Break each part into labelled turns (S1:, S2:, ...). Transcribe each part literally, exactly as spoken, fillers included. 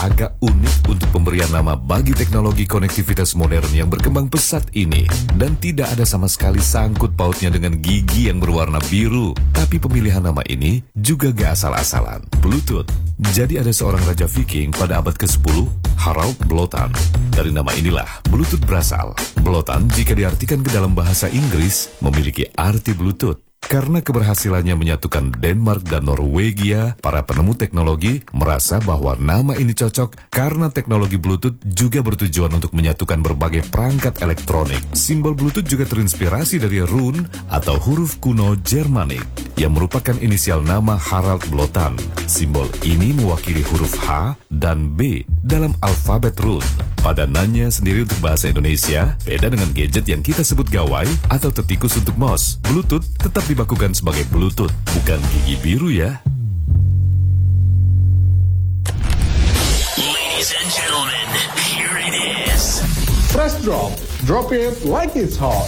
S1: agak unik untuk pemberian nama bagi teknologi konektivitas modern yang berkembang pesat ini. Dan tidak ada sama sekali sangkut pautnya dengan gigi yang berwarna biru. Tapi pemilihan nama ini juga gak asal-asalan. Bluetooth. Jadi ada seorang raja Viking pada abad kesepuluh, Harald Blåtand. Dari nama inilah Bluetooth berasal. Blåtand jika diartikan ke dalam bahasa Inggris memiliki arti Bluetooth. Karena keberhasilannya menyatukan Denmark dan Norwegia, para penemu teknologi merasa bahwa nama ini cocok karena teknologi Bluetooth juga bertujuan untuk menyatukan berbagai perangkat elektronik. Simbol Bluetooth juga terinspirasi dari rune atau huruf kuno Jermanik yang merupakan inisial nama Harald Blåtand. Simbol ini mewakili huruf H dan B dalam alfabet rune. Padanannya sendiri untuk bahasa Indonesia beda dengan gadget yang kita sebut gawai atau tetikus untuk mouse. Bluetooth tetap dibakukan sebagai Bluetooth, bukan gigi biru ya.
S2: Ladies and gentlemen, here it is.
S3: Fresh Drop. Drop it like it's hot.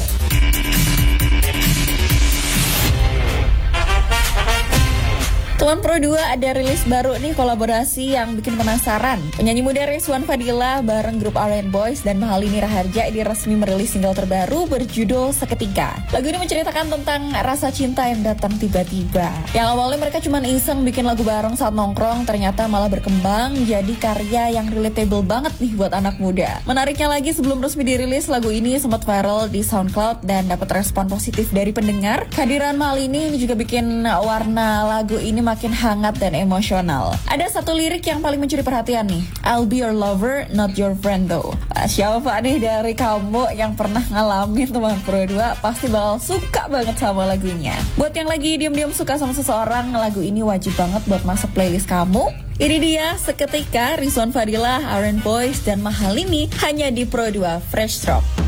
S4: Teman Pro dua ada rilis baru nih, kolaborasi yang bikin penasaran. Penyanyi muda Rizwan Fadila bareng grup R and Boys dan Mahalini Raharja ini resmi merilis single terbaru berjudul Seketika. Lagu ini menceritakan tentang rasa cinta yang datang tiba-tiba. Yang awalnya mereka cuma iseng bikin lagu bareng saat nongkrong, ternyata malah berkembang jadi karya yang relatable banget nih buat anak muda. Menariknya lagi, sebelum resmi dirilis, lagu ini sempat viral di SoundCloud dan dapat respon positif dari pendengar. Kehadiran Mahalini ini juga bikin warna lagu ini makin hangat dan emosional. Ada satu lirik yang paling mencuri perhatian nih. I'll be your lover, not your friend though. Nah, siapa nih dari kamu yang pernah ngalamin teman Pro dua pasti bakal suka banget sama lagunya. Buat yang lagi diam-diam suka sama seseorang, lagu ini wajib banget buat masuk playlist kamu. Ini dia Seketika, Rizwan Fadila, R and Boys dan Mahalini hanya di Pro dua Fresh Drop.